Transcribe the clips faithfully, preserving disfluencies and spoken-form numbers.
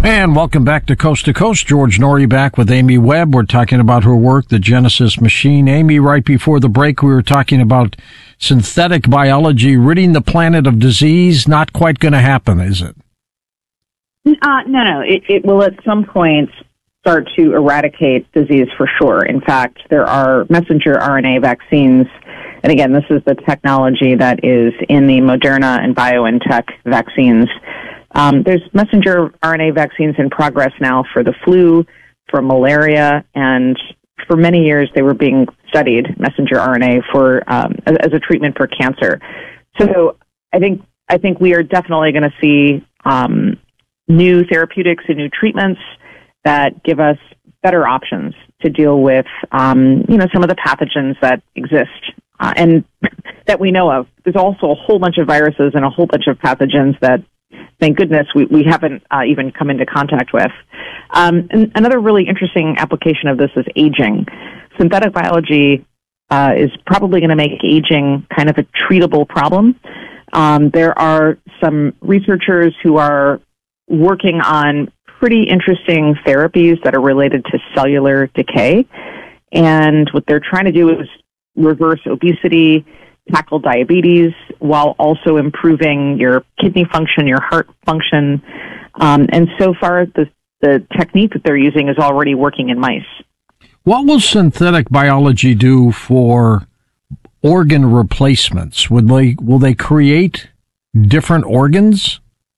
And welcome back to Coast to Coast. George Noory back with Amy Webb. We're talking about her work, the Genesis Machine. Amy, right before the break, we were talking about synthetic biology ridding the planet of disease. Not quite going to happen, is it? Uh, no, no. It, it will at some point start to eradicate disease for sure. In fact, there are messenger R N A vaccines. And again, this is the technology that is in the Moderna and BioNTech vaccines. Um, there's messenger R N A vaccines in progress now for the flu, for malaria, and for many years they were being studied, messenger R N A, for um, as, as a treatment for cancer. So I think I think we are definitely going to see um, new therapeutics and new treatments that give us better options to deal with, um, you know, some of the pathogens that exist uh, and that we know of. There's also a whole bunch of viruses and a whole bunch of pathogens that, thank goodness, we, we haven't uh, even come into contact with. Um, and another really interesting application of this is aging. Synthetic biology uh, is probably going to make aging kind of a treatable problem. Um, there are some researchers who are working on pretty interesting therapies that are related to cellular decay. And what they're trying to do is reverse obesity, tackle diabetes, while also improving your kidney function, your heart function. Um, and so far, the, the technique that they're using is already working in mice. What will synthetic biology do for organ replacements? Will they, will they create different organs?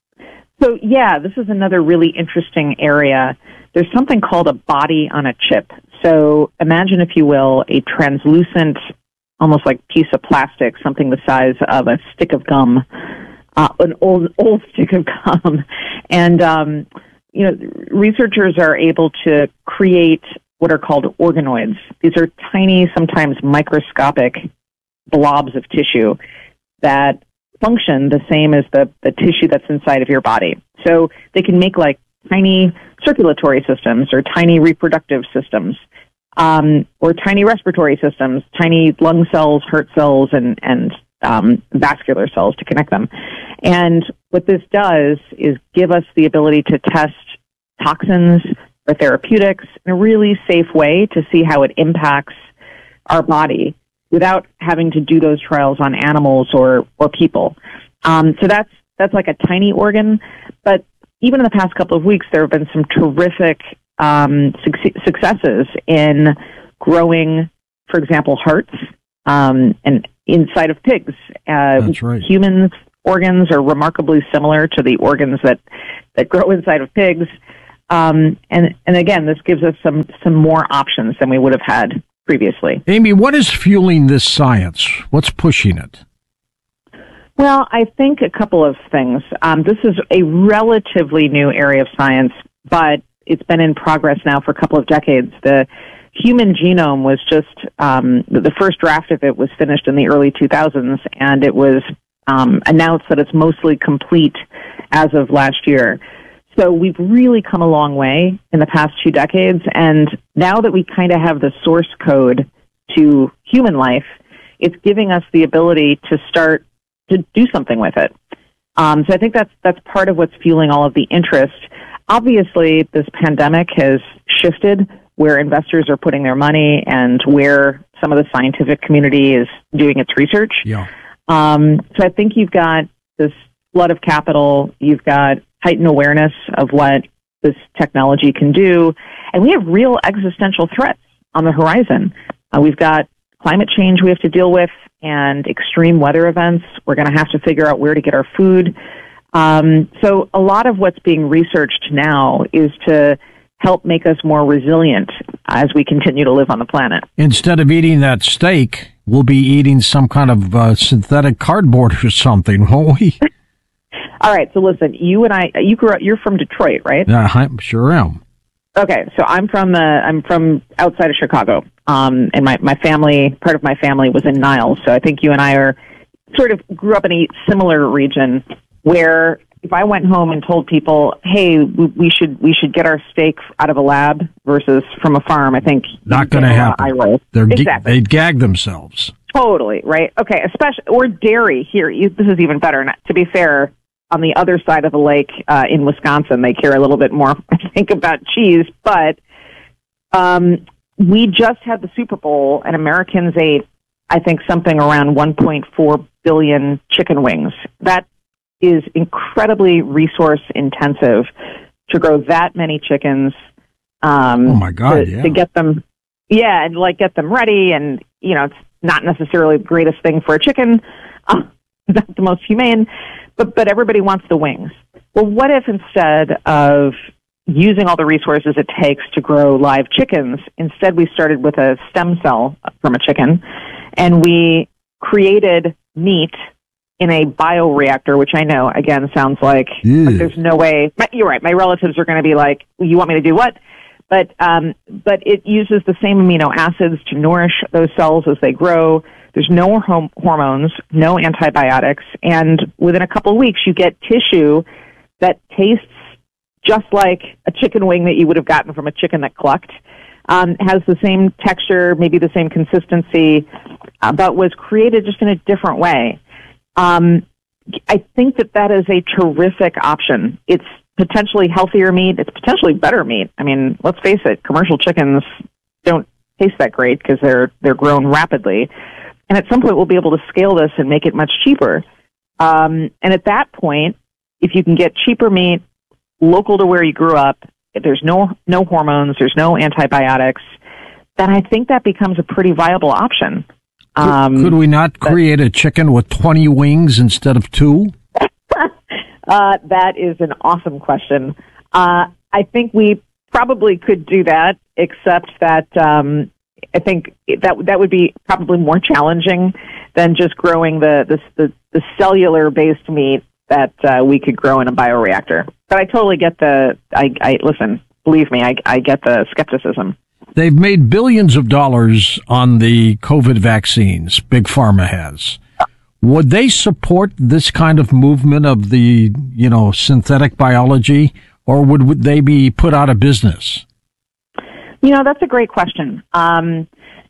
So, yeah, this is another really interesting area. There's something called a body on a chip. So imagine, if you will, a translucent, almost like piece of plastic, something the size of a stick of gum, uh, an old old stick of gum. And, um, you know, researchers are able to create what are called organoids. These are tiny, sometimes microscopic blobs of tissue that function the same as the, the tissue that's inside of your body. So they can make like tiny circulatory systems or tiny reproductive systems, um, or tiny respiratory systems, tiny lung cells, heart cells, and, and um, vascular cells to connect them. And what this does is give us the ability to test toxins or therapeutics in a really safe way to see how it impacts our body without having to do those trials on animals or, or people. Um, so that's that's like a tiny organ. But even in the past couple of weeks, there have been some terrific um, suc- successes in growing, for example, hearts um, and inside of pigs. Uh, that's right. Humans' organs are remarkably similar to the organs that, that grow inside of pigs. Um, and, and again, this gives us some, some more options than we would have had previously. Amy, what is fueling this science? What's pushing it? Well, I think a couple of things. Um, this is a relatively new area of science, but it's been in progress now for a couple of decades. The human genome was just, um, the first draft of it was finished in the early two thousands, and it was um, announced that it's mostly complete as of last year. So we've really come a long way in the past two decades, and now that we kind of have the source code to human life, it's giving us the ability to start to do something with it. Um, so I think that's that's part of what's fueling all of the interest. Obviously, this pandemic has shifted where investors are putting their money and where some of the scientific community is doing its research. Yeah. Um, so I think you've got this flood of capital, you've got heightened awareness of what this technology can do, and we have real existential threats on the horizon. Uh, we've got climate change we have to deal with and extreme weather events. We're going to have to figure out where to get our food. Um, so a lot of what's being researched now is to help make us more resilient as we continue to live on the planet. Instead of eating that steak, we'll be eating some kind of uh, synthetic cardboard or something, won't we? All right, so listen, you and I, you grew up, you're from Detroit, right? Yeah, I sure am. Okay, so I'm from the, I'm from outside of Chicago, um, and my, my family, part of my family was in Niles, so I think you and I are sort of grew up in a similar region where if I went home and told people, hey, we should we should get our steak out of a lab versus from a farm, I think not going to happen. I roll. They're exactly. They'd gag themselves. Totally right. Okay, especially or dairy here. You, this is even better. Not, to be fair, on the other side of the lake uh, in Wisconsin, they care a little bit more, I think, about cheese. But um, we just had the Super Bowl, and Americans ate, I think, something around one point four billion chicken wings. That is incredibly resource intensive to grow that many chickens. Um, oh, my God, to, yeah. to get them, yeah, and, like, get them ready. And, you know, it's not necessarily the greatest thing for a chicken, uh, not the most humane, but, but everybody wants the wings. Well, what if instead of using all the resources it takes to grow live chickens, instead we started with a stem cell from a chicken, and we created meat in a bioreactor, which I know, again, sounds like, like there's no way. My, you're right. My relatives are going to be like, you want me to do what? But um, but it uses the same amino acids to nourish those cells as they grow. There's no hom- hormones, no antibiotics, and within a couple of weeks, you get tissue that tastes just like a chicken wing that you would have gotten from a chicken that clucked. Um, has the same texture, maybe the same consistency, uh, but was created just in a different way. Um, I think that that is a terrific option. It's potentially healthier meat. It's potentially better meat. I mean, let's face it, commercial chickens don't taste that great because they're they're grown rapidly. And at some point, we'll be able to scale this and make it much cheaper. Um, and at that point, if you can get cheaper meat local to where you grew up, if there's no no hormones, there's no antibiotics, then I think that becomes a pretty viable option. Um, could, could we not create a chicken with twenty wings instead of two? uh, that is an awesome question. Uh, I think we probably could do that, except that um, I think that that would be probably more challenging than just growing the the, the, the cellular-based meat that uh, we could grow in a bioreactor. But I totally get the, I, I listen, believe me, I, I get the skepticism. They've made billions of dollars on the COVID vaccines, Big Pharma has. Would they support this kind of movement of the, you know, synthetic biology, or would, would they be put out of business? You know, that's a great question. Um,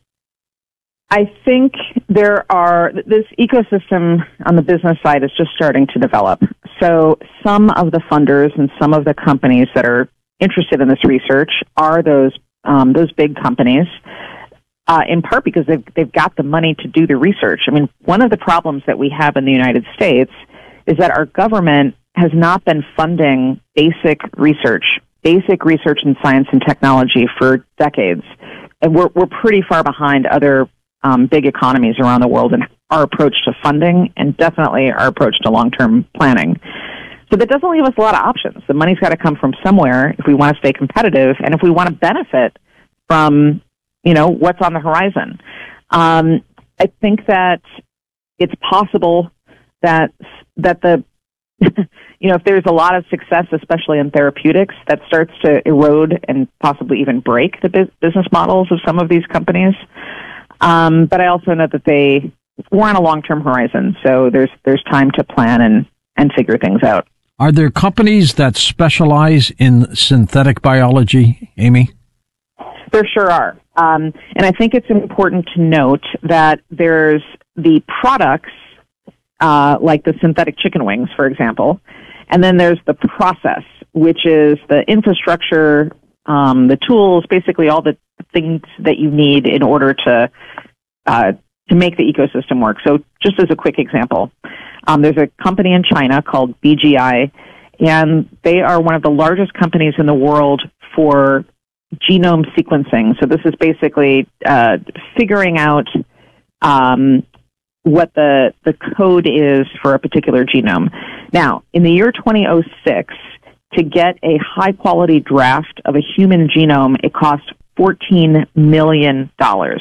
I think there are, this ecosystem on the business side is just starting to develop. So some of the funders and some of the companies that are interested in this research are those um, those big companies, uh, in part because they've, they've got the money to do the research. I mean, one of the problems that we have in the United States is that our government has not been funding basic research, basic research in science and technology for decades. And we're, we're pretty far behind other um, big economies around the world in our approach to funding and definitely our approach to long-term planning. So that doesn't leave us a lot of options. The money's got to come from somewhere if we want to stay competitive and if we want to benefit from, you know, what's on the horizon. Um, I think that it's possible that that the, you know, if there's a lot of success, especially in therapeutics, that starts to erode and possibly even break the bu- business models of some of these companies. Um, but I also know that they we're on a long-term horizon, so there's there's time to plan and, and figure things out. Are there companies that specialize in synthetic biology, Amy? There sure are. Um, and I think it's important to note that there's the products, uh, like the synthetic chicken wings, for example, and then there's the process, which is the infrastructure, um, the tools, basically all the things that you need in order to uh, to make the ecosystem work. So just as a quick example, um, there's a company in China called B G I, and they are one of the largest companies in the world for genome sequencing. So this is basically uh, figuring out um, what the the code is for a particular genome. Now, in the year twenty oh six, to get a high-quality draft of a human genome, it cost fourteen million dollars.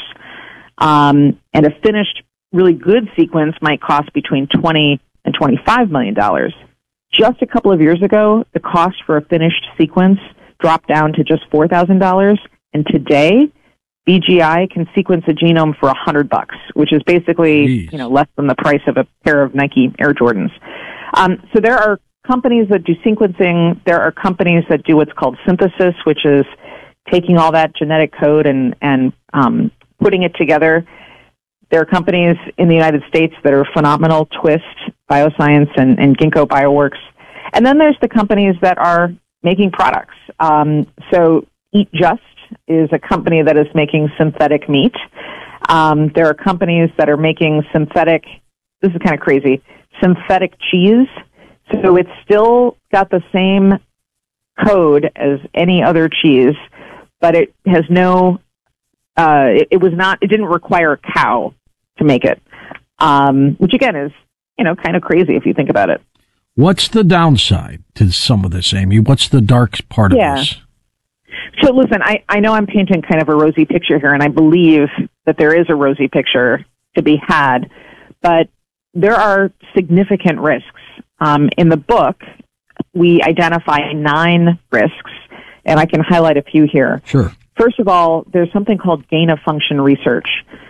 Um, and a finished, really good sequence might cost between twenty and twenty-five million dollars. Just a couple of years ago, the cost for a finished sequence dropped down to just four thousand dollars. And today, B G I can sequence a genome for a hundred bucks, which is basically, Jeez. you know, less than the price of a pair of Nike Air Jordans. Um, so there are companies that do sequencing. There are companies that do what's called synthesis, which is taking all that genetic code and, and um, putting it together. There are companies in the United States that are phenomenal, Twist Bioscience and, and Ginkgo Bioworks, And then there's the companies that are making products. Um, so Eat Just is a company that is making synthetic meat. Um, there are companies that are making synthetic, this is kind of crazy, synthetic cheese. So it's still got the same code as any other cheese, but it has no, uh, it, it was not, it didn't require a cow to make it, um, which again is, you know, kind of crazy if you think about it. What's the downside to some of this, Amy? What's the dark part of yeah. this? So listen, I, I know I'm painting kind of a rosy picture here, and I believe that there is a rosy picture to be had, but there are significant risks. Um, in the book, we identify nine risks, and I can highlight a few here. Sure. First of all, there's something called gain-of-function research.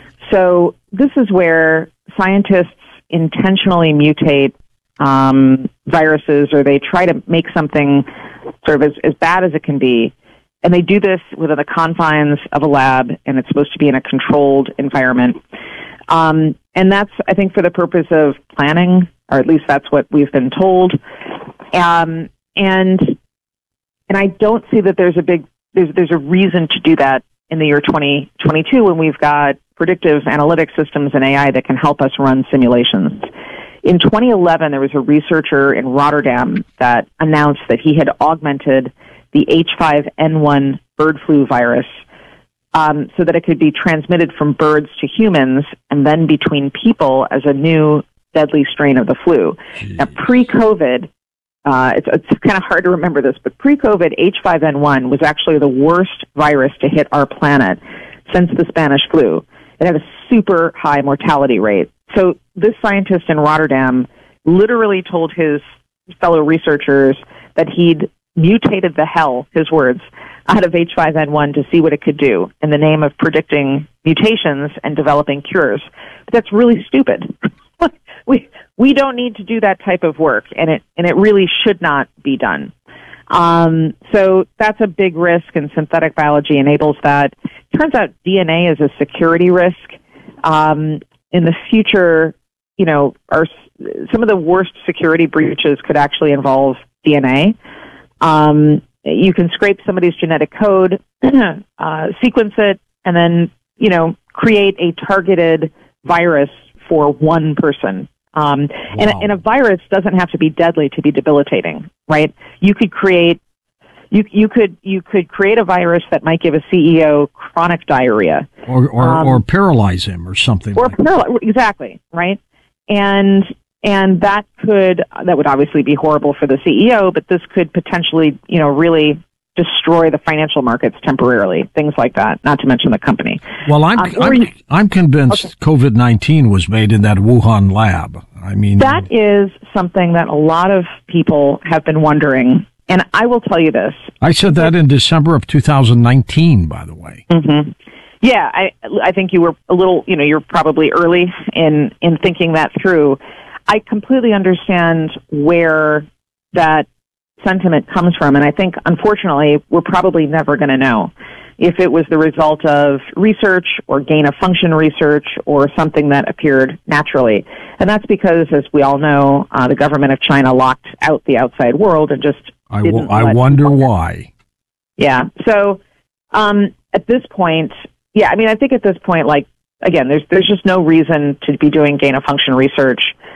So this is where scientists intentionally mutate um, viruses, or they try to make something sort of as, as bad as it can be. And they do this within the confines of a lab, and it's supposed to be in a controlled environment. Um, and that's, I think, for the purpose of planning, or at least that's what we've been told. Um, and and I don't see that there's a big there's there's a reason to do that in the year twenty twenty-two when we've got predictive analytics systems and A I that can help us run simulations. In twenty eleven, there was a researcher in Rotterdam that announced that he had augmented the H five N one bird flu virus um, so that it could be transmitted from birds to humans and then between people as a new deadly strain of the flu. Jeez. Now, pre-COVID, uh, it's, it's kind of hard to remember this, but pre-COVID, H five N one was actually the worst virus to hit our planet since the Spanish flu. It had a super high mortality rate. So this scientist in Rotterdam literally told his fellow researchers that he'd mutated the hell, his words, out of H five N one to see what it could do in the name of predicting mutations and developing cures. But that's really stupid. we we don't need to do that type of work, and it and it really should not be done. Um, so that's a big risk, and synthetic biology enables that. Turns out D N A is a security risk. Um, in the future, you know, our, some of the worst security breaches could actually involve D N A. Um, you can scrape somebody's genetic code, uh, sequence it, and then, you know, create a targeted virus for one person. Um, wow. and, and a virus doesn't have to be deadly to be debilitating, right? You could create, you, you could, you could create a virus that might give a C E O chronic diarrhea. Or, or, um, or paralyze him or something. Or like paralyze, exactly, right? And, And that could, that would obviously be horrible for the C E O, but this could potentially, you know, really destroy the financial markets temporarily, things like that, not to mention the company. Well, I'm, um, I'm, you, I'm convinced okay. COVID nineteen was made in that Wuhan lab. I mean, that is something that a lot of people have been wondering. And I will tell you this. I said that in December of two thousand nineteen, by the way. Mm-hmm. Yeah, I, I think you were a little, you know, you're probably early in, in thinking that through. I completely understand where that sentiment comes from, and I think, unfortunately, we're probably never going to know if it was the result of research or gain-of-function research or something that appeared naturally. And that's because, as we all know, uh, the government of China locked out the outside world and just I, didn't w- I wonder why. Yeah. So um, at this point, yeah, I mean, I think at this point, like, again, there's there's just no reason to be doing gain-of-function research.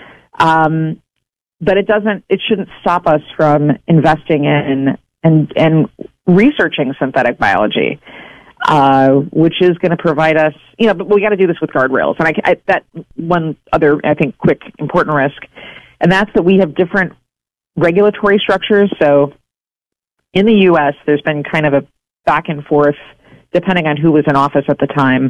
Um, but it doesn't, it shouldn't stop us from investing in and, and researching synthetic biology, uh, which is going to provide us, you know, but we got to do this with guardrails. And I, I, that one other, I think, quick, important risk, and that's that we have different regulatory structures. So in the U S, there's been kind of a back and forth, depending on who was in office at the time,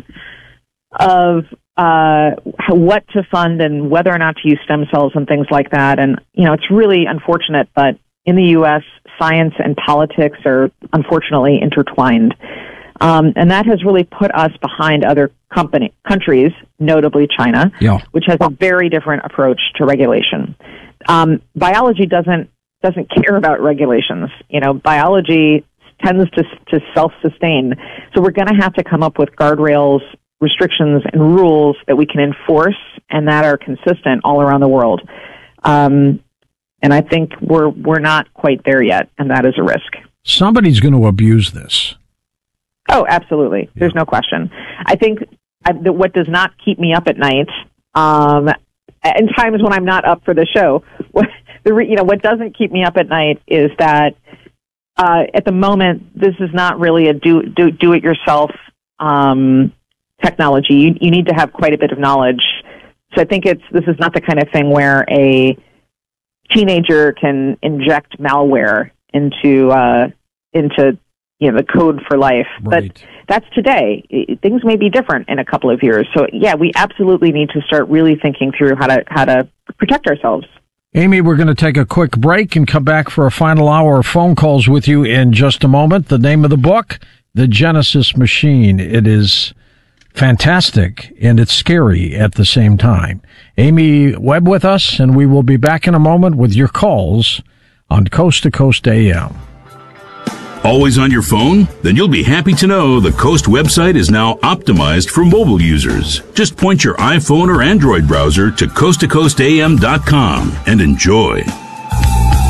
of uh, what to fund and whether or not to use stem cells and things like that. And, you know, it's really unfortunate, but in the U S, science and politics are unfortunately intertwined. Um, and that has really put us behind other company, countries, notably China, yeah. which has a very different approach to regulation. Um, biology doesn't doesn't care about regulations. You know, biology tends to to self-sustain. So we're going to have to come up with guardrails, restrictions, and rules that we can enforce and that are consistent all around the world. Um, And I think we're we're not quite there yet, and that is a risk. Somebody's going to abuse this. Oh, absolutely. There's no question. I think I, that what does not keep me up at night, um, in times when I'm not up for the show, what, the re, you know what doesn't keep me up at night is that uh, at the moment this is not really a do do do it yourself um, technology. You you need to have quite a bit of knowledge. So I think it's this is not the kind of thing where a teenager can inject malware into uh, into you know the code for life. Right. But that's today. Things may be different in a couple of years. So yeah, we absolutely need to start really thinking through how to how to protect ourselves. Amy, we're going to take a quick break and come back for a final hour of phone calls with you in just a moment. The name of the book, The Genesis Machine. It is fantastic, and it's scary at the same time. Amy Webb with us, and we will be back in a moment with your calls on Coast to Coast A M. Always on your phone? Then you'll be happy to know the Coast website is now optimized for mobile users. Just point your iPhone or Android browser to coast to coast a m dot com and enjoy.